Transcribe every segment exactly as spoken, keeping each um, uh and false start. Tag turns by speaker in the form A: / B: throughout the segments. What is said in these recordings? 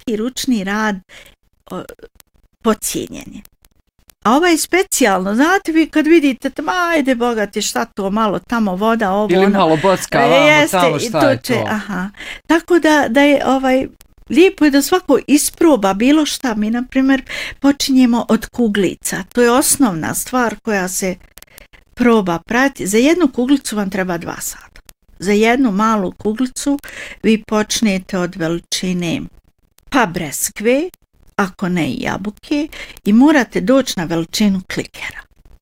A: svaki ručni rad o, podcijenjen je. A ovaj specijalno, znate vi kad vidite, tam, ajde bogati šta to, malo tamo voda, ovo
B: ili
A: ono.
B: malo bocka, vamo,
A: jeste,
B: tamo šta
A: to
B: je
A: će,
B: to.
A: Aha. Tako da, da je ovaj, lijepo je da svako isproba bilo šta. Mi, na primjer, počinjemo od kuglica. To je osnovna stvar koja se proba prati. Za jednu kuglicu vam treba dva sata. Za jednu malu kuglicu vi počnete od veličine pa breskve, ako ne i jabuke, i morate doći na veličinu klikera.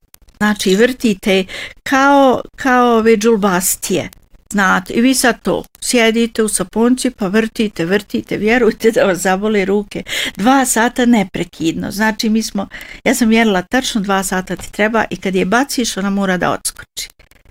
A: Znači vrtite kao, kao ove džulbastije. Znate, i vi sad to sjedite u sapunci pa vrtite, vrtite, vjerujte da vas zabole ruke. Dva sata neprekidno. Znači mi smo, ja sam mjerila tačno dva sata ti treba i kad je baciš ona mora da odskoči.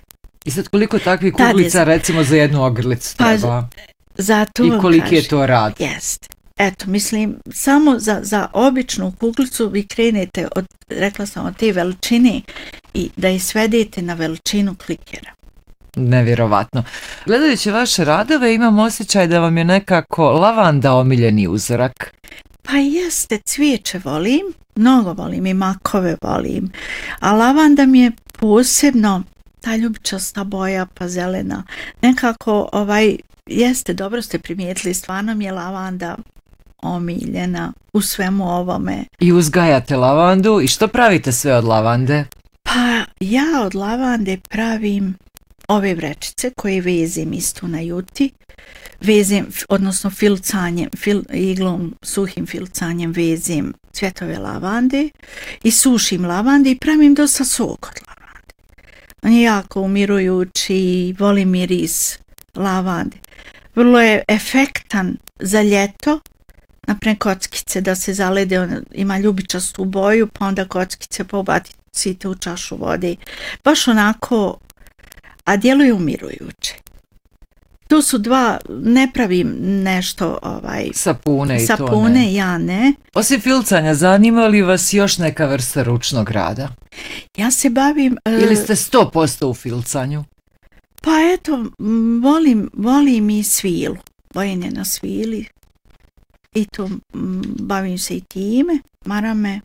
B: I sad koliko takvih kuglica je, recimo za jednu ogrlicu treba?
A: Pa, za to
B: i koliki
A: kažem,
B: je to rad?
A: Jeste. Eto, mislim, samo za, za običnu kuglicu vi krenete od, rekla sam, od te veličine i da je svedete na veličinu klikera.
B: Nevjerovatno. Gledajući vaše radove imam osjećaj da vam je nekako lavanda omiljeni uzorak.
A: Pa jeste, cvijeće volim, mnogo volim i makove volim, a lavanda mi je posebno ta ljubičasta boja pa zelena. Nekako ovaj, jeste, dobro ste primijetili, stvarno mi je lavanda omiljena u svemu ovome.
B: I uzgajate lavandu i što pravite sve od lavande?
A: Pa ja od lavande pravim ove vrećice koje vezim isto na juti, vezim, odnosno filcanjem, fil, iglom, suhim filcanjem vezim cvjetove lavande i sušim lavande i pravim dosta sok od lavande. On je jako umirujući, volim miris lavande. Vrlo je efektan za ljeto, naprimjer kockice da se zalede, on ima ljubičastu boju, pa onda kockice pobacite u čašu vode. Baš onako, a djeluje umirujuće. To su dva, ne pravim nešto ovaj,
B: sapune i
A: sapune,
B: to ne.
A: Ja ne.
B: Osim filcanja, zanima li vas još neka vrsta ručnog rada?
A: Ja se bavim...
B: Ili ste sto posto u filcanju?
A: Pa eto, volim, volim i svilu, bojenje na svili. I to m, bavim se i time, marame.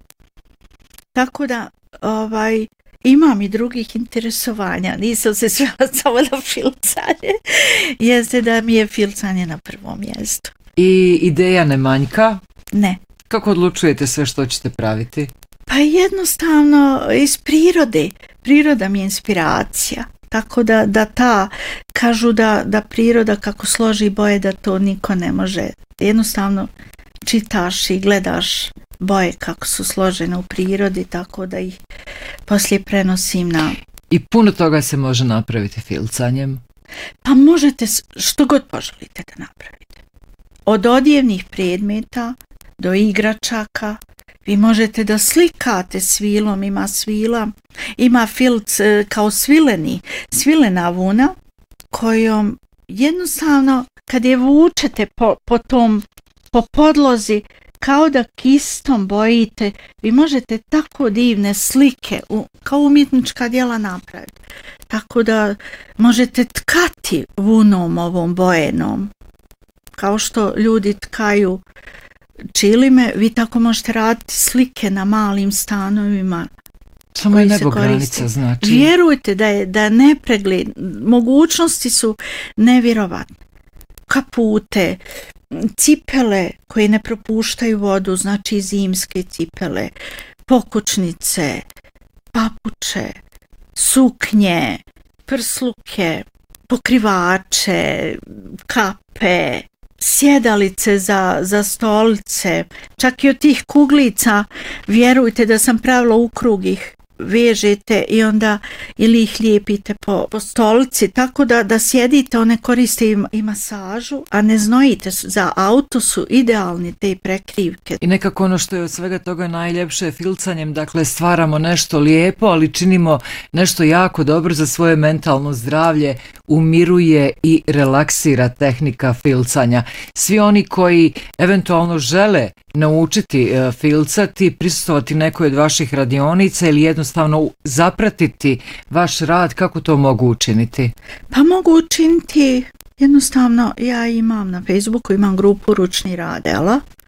A: Tako da, ovaj, imam i drugih interesovanja, nisam se svela samo na filcanje, jeste da mi je filcanje na prvom mjestu.
B: I ideja ne manjka?
A: Ne.
B: Kako odlučujete sve što ćete praviti?
A: Pa jednostavno iz prirode, priroda mi je inspiracija. Tako da, da ta, kažu da, da priroda kako složi boje da to niko ne može. Jednostavno čitaš i gledaš boje kako su složene u prirodi, tako da ih poslije prenosim na...
B: I puno toga se može napraviti filcanjem?
A: Pa možete što god poželite da napravite. Od odjevnih predmeta do igračaka, vi možete da slikate svilom, ima svila, ima filc kao svileni, svilena vuna kojom jednostavno kad je vučete po, po tom, po podlozi, kao da kistom bojite, vi možete tako divne slike, u, kao umjetnička djela napraviti. Tako da možete tkati vunom ovom bojenom, kao što ljudi tkaju čilime, vi tako možete raditi slike na malim stanovima.
B: Samo je nebo granica, znači.
A: Vjerujte da je da nepregled, mogućnosti su nevjerovatne. Kapute, cipele koje ne propuštaju vodu, znači zimske cipele, pokućnice, papuče, suknje, prsluke, pokrivače, kape, sjedalice za, za stolice, čak i od tih kuglica, vjerujte da sam pravila u krug ih vežete i onda ili ih lijepite po, po stolici, tako da, da sjedite, one koriste i, i masažu, a ne znojite, za auto su idealni te prekrivke.
B: I nekako ono što je od svega toga najljepše je filcanjem, dakle stvaramo nešto lijepo, ali činimo nešto jako dobro za svoje mentalno zdravlje, umiruje i relaksira tehnika filcanja. Svi oni koji eventualno žele naučiti uh, filcati, prisustvovati nekoj od vaših radionica ili jednostavno zapratiti vaš rad, kako to mogu učiniti?
A: Pa mogu učiniti jednostavno, ja imam na Facebooku, imam grupu Ručni rad, Ela,